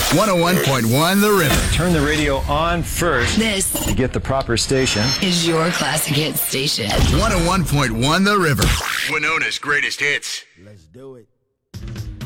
101.1 The River. Turn the radio on first This to get the proper station. is your classic hit station. 101.1 The River. Winona's greatest hits. Let's do it.